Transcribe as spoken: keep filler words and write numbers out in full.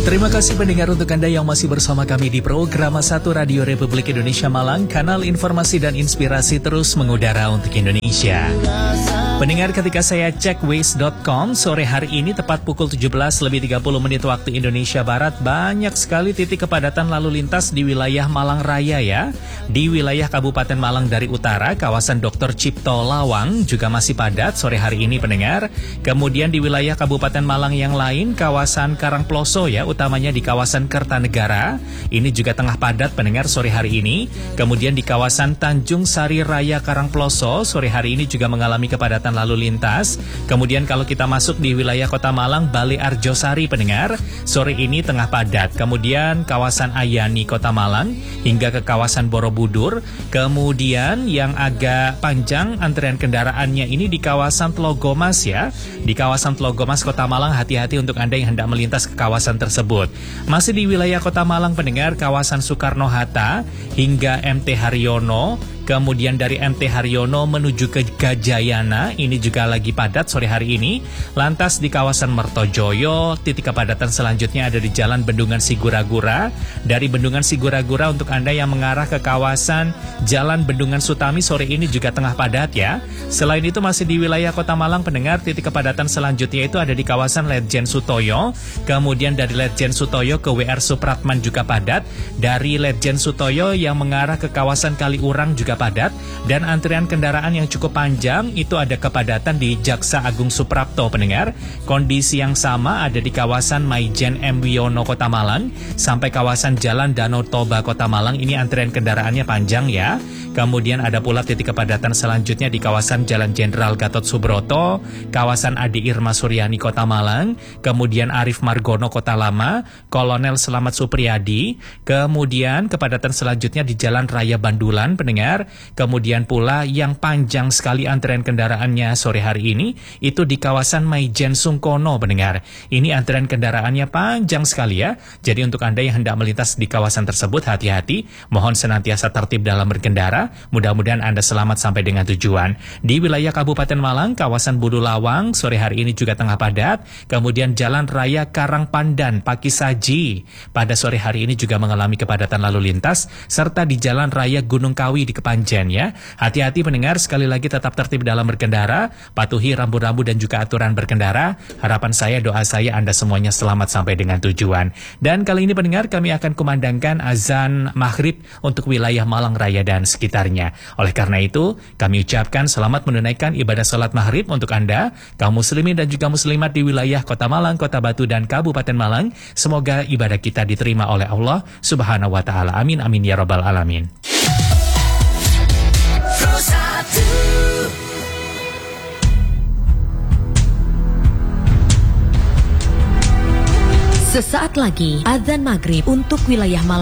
Terima kasih pendengar untuk Anda yang masih bersama kami di program satu Radio Republik Indonesia Malang, kanal informasi dan inspirasi terus mengudara untuk Indonesia. Pendengar, ketika saya cek waze dot com sore hari ini tepat pukul tujuh belas lebih tiga puluh menit waktu Indonesia Barat, banyak sekali titik kepadatan lalu lintas di wilayah Malang Raya ya. Di wilayah Kabupaten Malang dari utara, kawasan Doktor Cipto Lawang juga masih padat sore hari ini pendengar. Kemudian di wilayah Kabupaten Malang yang lain, kawasan Karangploso ya, utamanya di kawasan Kertanegara, ini juga tengah padat pendengar sore hari ini. Kemudian di kawasan Tanjung Sari Raya Karangploso sore hari ini juga mengalami kepadatan lalu lintas. Kemudian kalau kita masuk di wilayah Kota Malang, Bale Arjosari pendengar, sore ini tengah padat. Kemudian kawasan Ayani Kota Malang hingga ke kawasan Borobudur. Kemudian yang agak panjang antrian kendaraannya ini di kawasan Tlogomas ya. Di kawasan Tlogomas Kota Malang, hati-hati untuk Anda yang hendak melintas ke kawasan tersebut. Masih di wilayah Kota Malang pendengar, kawasan Soekarno-Hatta hingga M T Haryono. Kemudian dari M T Haryono menuju ke Gajayana, ini juga lagi padat sore hari ini. Lantas di kawasan Mertojoyo, titik kepadatan selanjutnya ada di Jalan Bendungan Sigura-gura. Dari Bendungan Sigura-gura untuk Anda yang mengarah ke kawasan Jalan Bendungan Sutami sore ini juga tengah padat ya. Selain itu masih di wilayah Kota Malang pendengar, titik kepadatan selanjutnya itu ada di kawasan Ledjen Sutoyo. Kemudian dari Ledjen Sutoyo ke W R Supratman juga padat. Dari Ledjen Sutoyo yang mengarah ke kawasan Kaliurang juga padat, dan antrian kendaraan yang cukup panjang itu ada kepadatan di Jaksa Agung Suprapto pendengar. Kondisi yang sama ada di kawasan Maijen M Wiono Kota Malang sampai kawasan Jalan Danau Toba Kota Malang, ini antrian kendaraannya panjang ya. Kemudian ada pula titik kepadatan selanjutnya di kawasan Jalan Jenderal Gatot Subroto, kawasan Adi Irma Suryani Kota Malang, kemudian Arif Margono Kota Lama, Kolonel Selamat Supriyadi, kemudian kepadatan selanjutnya di Jalan Raya Bandulan pendengar. Kemudian pula yang panjang sekali antrian kendaraannya sore hari ini itu di kawasan Maijen Sungkono pendengar. Ini antrian kendaraannya panjang sekali ya. Jadi untuk Anda yang hendak melintas di kawasan tersebut, hati-hati, mohon senantiasa tertib dalam berkendara. Mudah-mudahan Anda selamat sampai dengan tujuan. Di wilayah Kabupaten Malang, kawasan Bulu Lawang sore hari ini juga tengah padat. Kemudian Jalan Raya Karangpandan Pakisaji pada sore hari ini juga mengalami kepadatan lalu lintas, serta di Jalan Raya Gunung Kawi di Kepanjen ya. Hati-hati pendengar, sekali lagi tetap tertib dalam berkendara, patuhi rambu-rambu dan juga aturan berkendara. Harapan saya, doa saya Anda semuanya selamat sampai dengan tujuan. Dan kali ini pendengar, kami akan kumandangkan azan maghrib untuk wilayah Malang Raya dan sekitarnya. Oleh karena itu, kami ucapkan selamat menunaikan ibadah salat maghrib untuk Anda, kaum muslimin dan juga muslimat di wilayah Kota Malang, Kota Batu dan Kabupaten Malang. Semoga ibadah kita diterima oleh Allah Subhanahu wa taala. Amin amin ya rabbal alamin. Sesaat lagi azan maghrib untuk wilayah Malang